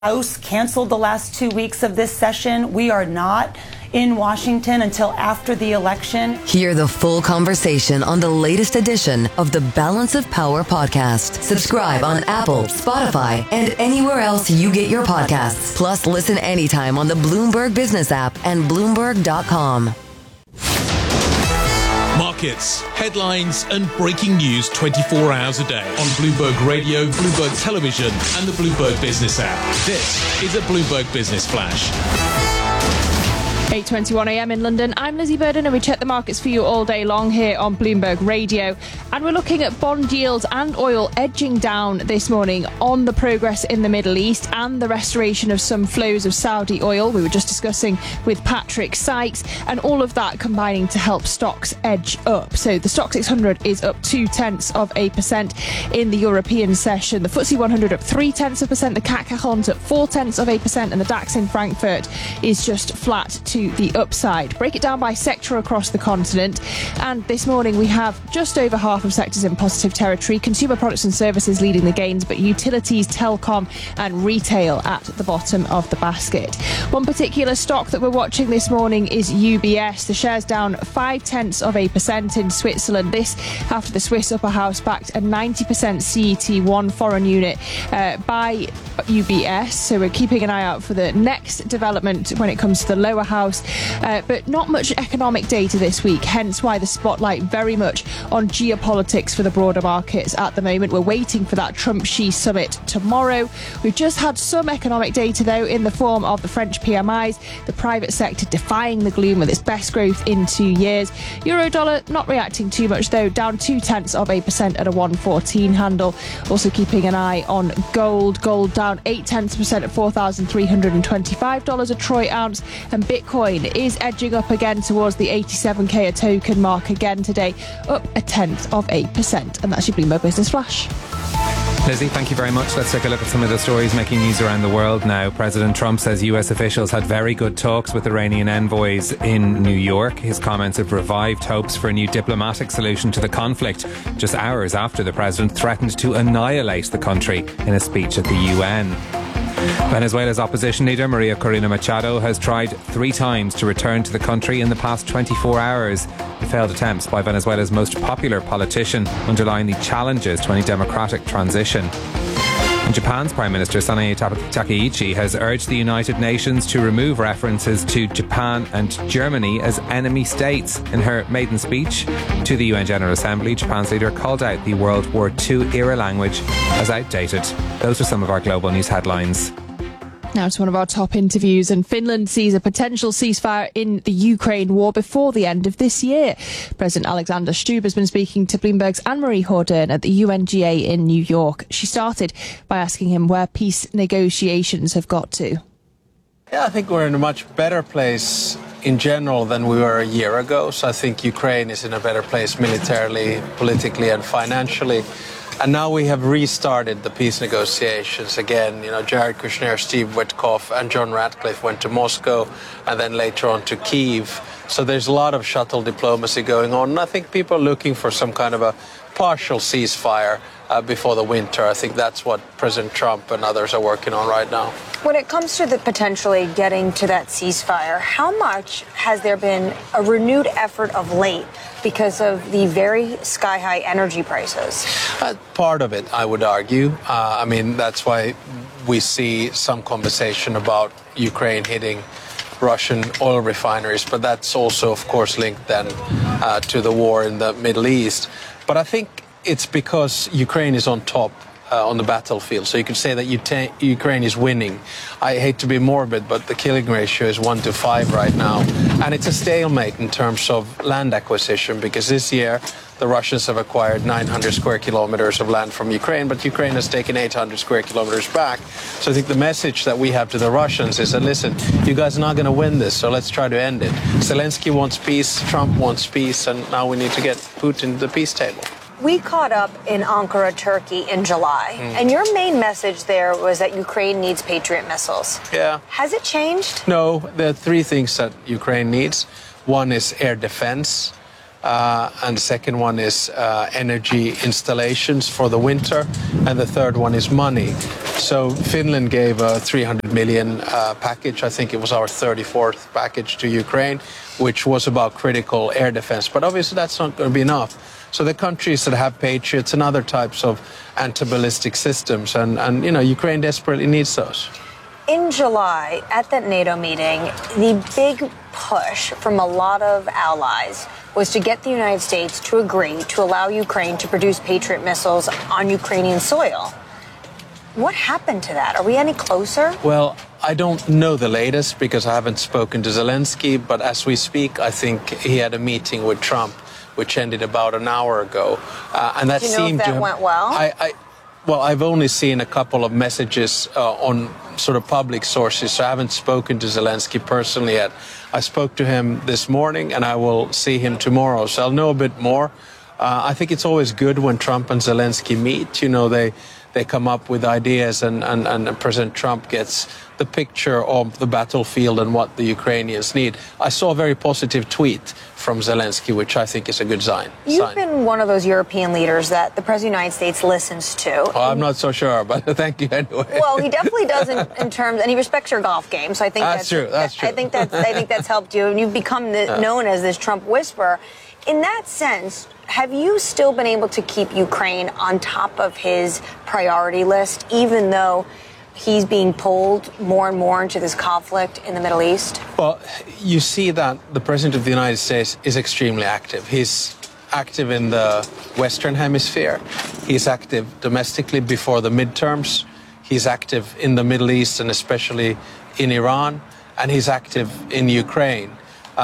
House canceled the last 2 weeks of this session. We are not in Washington until after the election. Hear the full conversation on the latest edition of the Balance of Power podcast. Subscribe on Apple, Spotify, and anywhere else you get your podcasts. Plus, listen anytime on the Bloomberg Business app and Bloomberg.com. Markets, headlines and breaking news 24 hours a day on Bloomberg Radio, Bloomberg Television and the Bloomberg Business app. This is a Bloomberg Business Flash. 8:21 a.m. in London. I'm Lizzie Burden and we check the markets for you all day long here on Bloomberg Radio. And we're looking at bond yields and oil edging down this morning on the progress in the Middle East and the restoration of some flows of Saudi oil. We were just discussing with Patrick Sykes, and all of that combining to help stocks edge up. So the Stoxx 600 is up 0.2% in the European session. The FTSE 100 up 0.3%. The CAC 40 up 0.4%, and the DAX in Frankfurt is just flat to the upside. Break it down by sector across the continent, and this morning we have just over half of sectors in positive territory. Consumer products and services leading the gains, but utilities, telecom and retail at the bottom of the basket. One particular stock that we're watching this morning is UBS. The share's down 0.5% in Switzerland. This after the Swiss upper house backed a 90% CET1 foreign unit by UBS. So we're keeping an eye out for the next development when it comes to the lower house. But not much economic data this week, hence why the spotlight very much on geopolitics for the broader markets at the moment. We're waiting for that Trump-Xi summit tomorrow. We've just had some economic data, though, in the form of the French PMIs, the private sector defying the gloom with its best growth in 2 years. Euro-dollar not reacting too much, though, down 0.2% at a 114 handle. Also keeping an eye on gold. Gold down 0.8% at $4,325 a troy ounce, and Bitcoin is edging up again towards the 87k a token mark again today, up 0.1%. And that's your Bloomberg Business Flash. Lizzie, thank you very much. Let's take a look at some of the stories making news around the world now. President Trump says US officials had very good talks with Iranian envoys in New York. His comments have revived hopes for a new diplomatic solution to the conflict, just hours after the president threatened to annihilate the country in a speech at the UN. Venezuela's opposition leader Maria Corina Machado has tried 3 times to return to the country in the past 24 hours. The failed attempts by Venezuela's most popular politician underline the challenges to any democratic transition. And Japan's Prime Minister Sanae Takaichi has urged the United Nations to remove references to Japan and Germany as enemy states. In her maiden speech to the UN General Assembly, Japan's leader called out the World War II era language as outdated. Those are some of our global news headlines. Now to one of our top interviews, and Finland sees a potential ceasefire in the Ukraine war before the end of this year. President Alexander Stubb has been speaking to Bloomberg's Anne-Marie Hordern at the UNGA in New York. She started by asking him where peace negotiations have got to. Yeah, I think we're in a much better place in general than we were a year ago. So I think Ukraine is in a better place militarily, politically and financially. And now we have restarted the peace negotiations again. You know, Jared Kushner, Steve Witkoff and John Ratcliffe went to Moscow and then later on to Kyiv. So there's a lot of shuttle diplomacy going on. And I think people are looking for some kind of a partial ceasefire before the winter. I think that's what President Trump and others are working on right now. When it comes to the potentially getting to that ceasefire, how much has there been a renewed effort of late because of the very sky-high energy prices? Part of it, I would argue. I mean, that's why we see some conversation about Ukraine hitting Russian oil refineries, but that's also, of course, linked then to the war in the Middle East. But I think it's because Ukraine is on top on the battlefield. So you could say that Ukraine is winning. I hate to be morbid, but the killing ratio is 1 to 5 right now. And it's a stalemate in terms of land acquisition, because this year the Russians have acquired 900 square kilometers of land from Ukraine, but Ukraine has taken 800 square kilometers back. So I think the message that we have to the Russians is that, listen, you guys are not going to win this, so let's try to end it. Zelensky wants peace, Trump wants peace, and now we need to get Putin to the peace table. We caught up in Ankara, Turkey in July, and your main message there was that Ukraine needs Patriot missiles. Yeah. Has it changed? No, there are 3 things that Ukraine needs. One is air defense. And the second one is energy installations for the winter. And the third one is money. So Finland gave a 300 million package. I think it was our 34th package to Ukraine, which was about critical air defense. But obviously that's not going to be enough. So the countries that have Patriots and other types of anti-ballistic systems, and Ukraine desperately needs those. In July, at that NATO meeting, the big push from a lot of allies was to get the United States to agree to allow Ukraine to produce Patriot missiles on Ukrainian soil. What happened to that? Are we any closer? Well, I don't know the latest because I haven't spoken to Zelensky, but as we speak, I think he had a meeting with Trump, which ended about an hour ago. And that Do you know seemed if that went well? Well, I've only seen a couple of messages on sort of public sources, so I haven't spoken to Zelensky personally yet. I spoke to him this morning, and I will see him tomorrow, so I'll know a bit more. I think it's always good when Trump and Zelensky meet. They come up with ideas, and President Trump gets the picture of the battlefield and what the Ukrainians need. I saw a very positive tweet from Zelensky, which I think is a good sign. You've been one of those European leaders that the President of the United States listens to. Oh, I'm not so sure, but thank you anyway. Well, he definitely does in terms, and he respects your golf game. So I think that's true. That's true. I think that's helped you, and you've become known as this Trump whisperer. In that sense, have you still been able to keep Ukraine on top of his priority list, even though he's being pulled more and more into this conflict in the Middle East? Well, you see that the President of the United States is extremely active. He's active in the Western Hemisphere. He's active domestically before the midterms. He's active in the Middle East and especially in Iran. And he's active in Ukraine.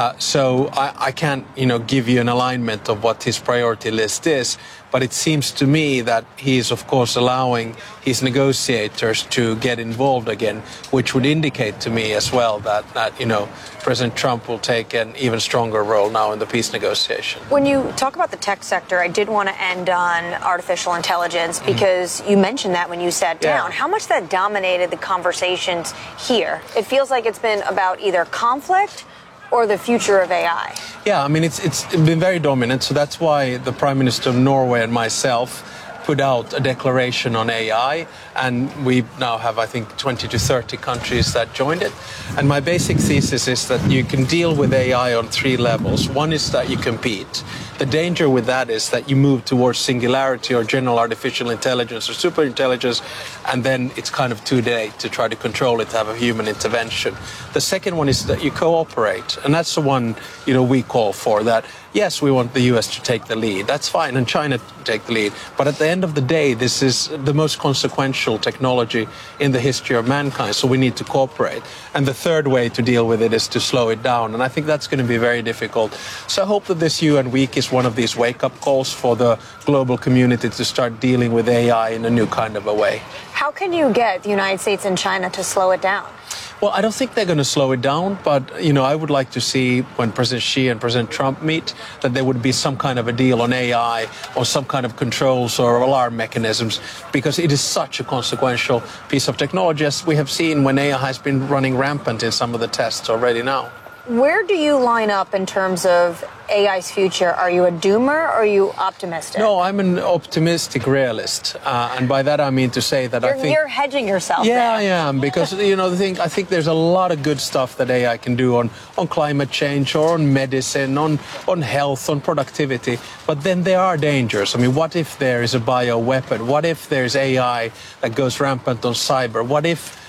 So I can't, give you an alignment of what his priority list is, but it seems to me that he's, of course, allowing his negotiators to get involved again, which would indicate to me as well that President Trump will take an even stronger role now in the peace negotiation. When you talk about the tech sector, I did want to end on artificial intelligence because you mentioned that when you sat down. How much that dominated the conversations here? It feels like it's been about either conflict or the future of AI? Yeah, I mean, it's been very dominant. So that's why the Prime Minister of Norway and myself put out a declaration on AI. And we now have, I think, 20 to 30 countries that joined it. And my basic thesis is that you can deal with AI on 3 levels. One is that you compete. The danger with that is that you move towards singularity or general artificial intelligence or superintelligence, and then it's kind of too late to try to control it, to have a human intervention. The second one is that you cooperate, and that's the one we call for, that yes, we want the US to take the lead. That's fine, and China to take the lead. But at the end of the day, this is the most consequential technology in the history of mankind, so we need to cooperate. And the third way to deal with it is to slow it down, and I think that's going to be very difficult. So I hope that this UN week is one of these wake-up calls for the global community to start dealing with AI in a new kind of a way. How can you get the United States and China to slow it down? Well, I don't think they're going to slow it down, but, I would like to see when President Xi and President Trump meet that there would be some kind of a deal on AI or some kind of controls or alarm mechanisms, because it is such a consequential piece of technology, as we have seen when AI has been running rampant in some of the tests already now. Where do you line up in terms of AI's future? Are you a doomer or are you optimistic? No, I'm an optimistic realist. And by that I mean to say that you're hedging yourself. Yeah, I am. Because, I think there's a lot of good stuff that AI can do on climate change or on medicine, on health, on productivity. But then there are dangers. I mean, what if there is a bioweapon? What if there's AI that goes rampant on cyber? What if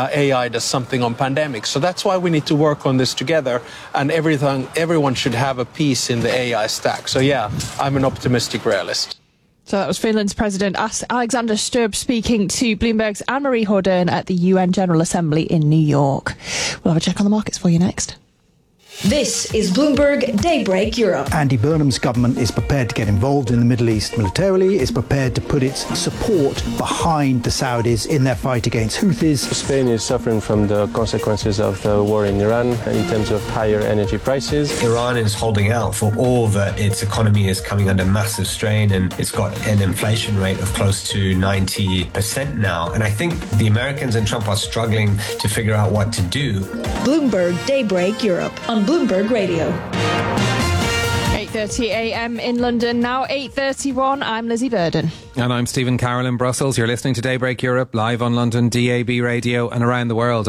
AI does something on pandemics? So that's why we need to work on this together, and everyone should have a piece in the AI stack. So yeah, I'm an optimistic realist. So that was Finland's President Alexander Stubb speaking to Bloomberg's Anne-Marie Hordern at the UN General Assembly in New York. We'll have a check on the markets for you next. This is Bloomberg Daybreak Europe. Andy Burnham's government is prepared to get involved in the Middle East militarily, is prepared to put its support behind the Saudis in their fight against Houthis. Spain is suffering from the consequences of the war in Iran in terms of higher energy prices. Iran is holding out for all that its economy is coming under massive strain, and it's got an inflation rate of close to 90% now. And I think the Americans and Trump are struggling to figure out what to do. Bloomberg Daybreak Europe on Bloomberg Radio. 8:30am in London, now 8:31. I'm Lizzie Burden. And I'm Stephen Carroll in Brussels. You're listening to Daybreak Europe, live on London DAB radio and around the world